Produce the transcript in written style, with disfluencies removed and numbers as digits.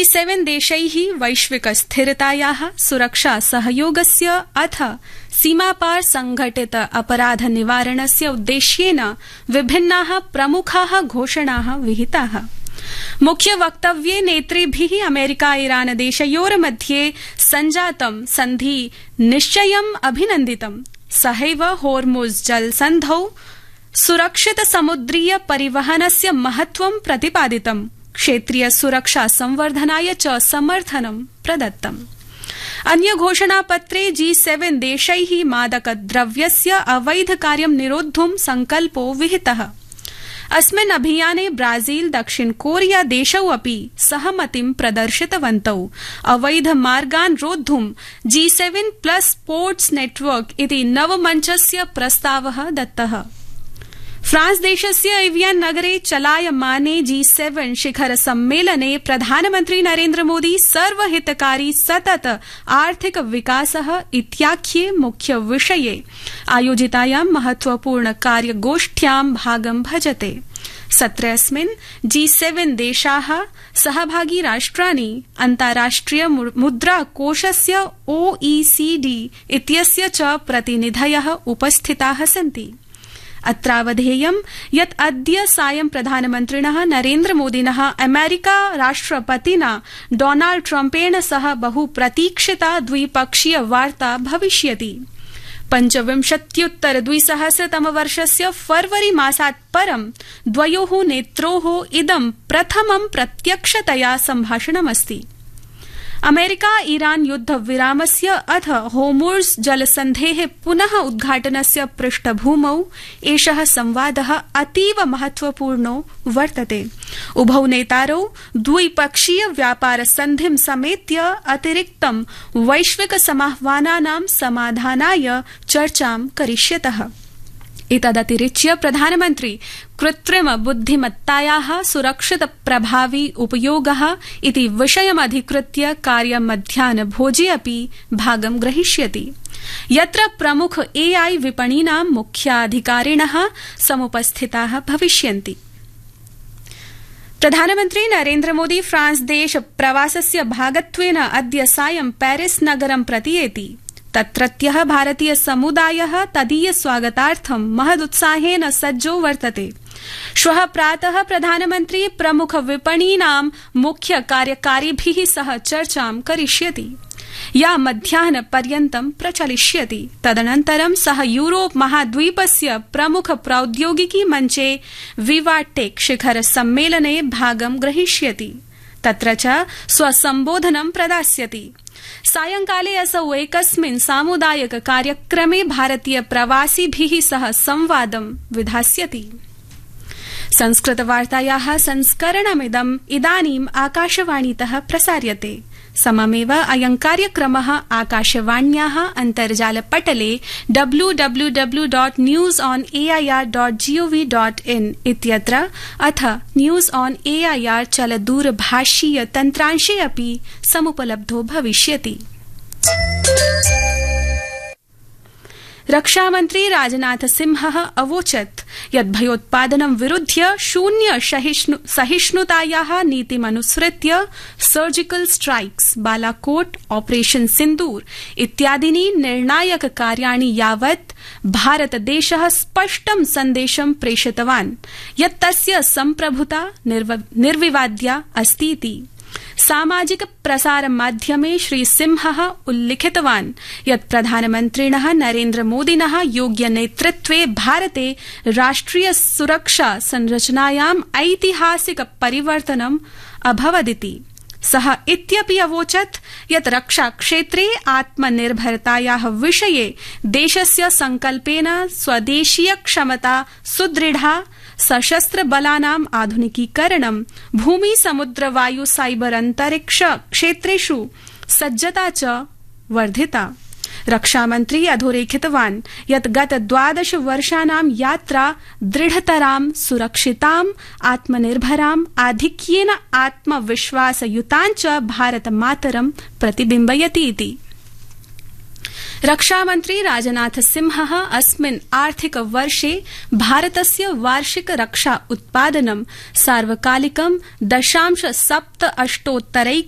G7 देशैः वैश्विक स्थिरतायाः सुरक्षा सहयोगस्य अथ सीमापार संघटित अपराध निवारणस्य उद्देश्येन विभिन्नाः प्रमुखाः घोषणाः विहिताः। मुख्य वक्तव्ये नेतृभिः अमेरिका ईरान देशयोर्मध्ये सञ्जातं सन्धि निश्चयम् अभिनन्दितम्। सहैव होर्मुज़ जलसन्धौ सुरक्षित समुद्रीय परिवहनस्य महत्वं प्रतिपादितम्। क्षेत्रीय सुरक्षा संवर्धनाय च समर्थनं प्रदत्तम्। अन्य घोषणापत्रे G7 देशैः मादकद्रव्यस्य अवैध कार्यं निरोद्धुं संकल्पो विहितः। अस्मिन् अभियाने ब्राजील दक्षिण कोरिया देशौ अपि सहमतिं प्रदर्शितवन्तौ। अवैध मार्गान् रोद्धुं G7+ स्पोर्ट्स नेटवर्क इति नवमञ्चस्य प्रस्तावः दत्तः। फ्रांस देशस्य एवियन नगरे चलायमाने G7 शिखर सम्मेलने प्रधानमन्त्री नरेन्द्र मोदी सर्वहितकारी सतत आर्थिक विकासः इत्याख्ये मुख्य विषये आयोजितायां महत्वपूर्ण कार्यगोष्ठ्यां भागं भजते। सत्रेऽस्मिन् G7 देशाः सहभागी राष्ट्राणि अन्ताराष्ट्रिय मुद्राकोषस्य OECD इत्यस्य च प्रतिनिधयः उपस्थिताः सन्ति। अत्रावधेयं यत् अद्य सायं प्रधानमन्त्रिणः नरेन्द्र मोदिनः अमेरिका राष्ट्रपतिना डोनाल्ड ट्रम्पेण सह बहु प्रतीक्षिता द्विपक्षीय वार्ता भविष्यति। 25-2000 फरवरी मासात् परं द्वयोः नेत्रोः इदं प्रथमं प्रत्यक्षतया सम्भाषणमस्ति। अमेरिका ईरान युद्ध विरामस्य अथ होर्मुज़ जलसन्धेः पुनः उद्घाटनस्य पृष्ठभूमौ एषः संवादः अतीव महत्वपूर्णो वर्तते। उभौ नेतारौ द्विपक्षीय व्यापार सन्धिं समेत्य अतिरिक्तं वैश्विक समाह्वानानां समाधानाय चर्चां करिष्यतः। एतदतिरिच्य प्रधानमन्त्री कृत्रिम बुद्धिमत्तायाः सुरक्षित प्रभावी उपयोगः इति विषयमधिकृत्य कार्यमध्याह्नभोजे अपि भागं ग्रहीष्यति, यत्र प्रमुख AI विपणीनां मुख्याधिकारिणः समुपस्थिताः भविष्यन्ति। प्रधानमन्त्री नरेन्द्र मोदी फ्रांस देश प्रवासस्य भागत्वेन अद्य सायं पेरिस नगरं प्रतियेति। तत्रत्यः भारतीय समुदायः तदीय स्वागतार्थं महदुत्साहेन सज्जो वर्तते। श्वः प्रातः प्रधानमन्त्री प्रमुख विपणीनां मुख्य कार्यकारिभिः सह चर्चां करिष्यति, या मध्याह्नपर्यन्तं प्रचलिष्यति। तदनन्तरं सः यूरोप महाद्वीपस्य प्रमुख प्रौद्योगिकी मञ्चे विवाटेक शिखर सम्मेलने भागं ग्रहीष्यति। तत्र च स्वसम्बोधनं प्रदास्यति। सायंकाले असौ एकस्मिन् सामुदायिक कार्यक्रमे भारतीय प्रवासिभिः सह संवादं विधास्यति। संस्कृतवार्तायाः संस्करणमिदम् इदानीम् आकाशवाणीतः प्रसार्यते। सममेव अयं कार्यक्रमः आकाशवाण्याः अन्तर्जालपटले www.newsonair.gov.in इत्यत्र अथ न्यूज ऑन एआईआर चलदूरभाषीय तन्त्रांशे अपि समुपलब्धो भविष्यति। रक्षामन्त्री राजनाथ सिंहः अवोचत् यत् भयोत्पादनं विरुध्य शून्य सहिष्णुतायाः नीतिमनुसृत्य सर्जिकल स्ट्राइक्स, बालाकोट, ऑपरेशन सिन्दूर इत्यादीनि निर्णायक कार्याणि यावत् भारतदेशः स्पष्टं सन्देशं प्रेषितवान् यत् तस्य सम्प्रभुता निर्विवाद्या अस्तीति। सामाजिक प्रसार माध्यमे श्री सिंहः उल्लिखितवान् यत् प्रधानमन्त्रिणः नरेन्द्र मोदिनः योग्य नेतृत्वे भारते राष्ट्रिय सुरक्षा संरचनायाम् ऐतिहासिक परिवर्तनम् अभवदिति। सः इत्यपि अवोचत् यत् रक्षाक्षेत्रे आत्मनिर्भरतायाः विषये देशस्य संकल्पेन स्वदेशीय क्षमता सुदृढा, सशस्त्र बलानाम् आधुनिकीकरणं, भूमि समुद्र वायु साइबर अंतरिक्ष क्षेत्रेषु सज्जता च वर्धिता। रक्षामन्त्री अधोरेखितवान् यत् गत 12 वर्षाणां यात्रा दृढतरां, सुरक्षितां, आत्मनिर्भरां, आधिक्येन आत्मविश्वासयुतां च भारतमातरं प्रतिबिम्बयति इति। रक्षामन्त्री राजनाथ सिंहः अस्मिन् आर्थिक वर्षे भारतस्य वार्षिक रक्षा उत्पादनं सार्वकालिकं 0.78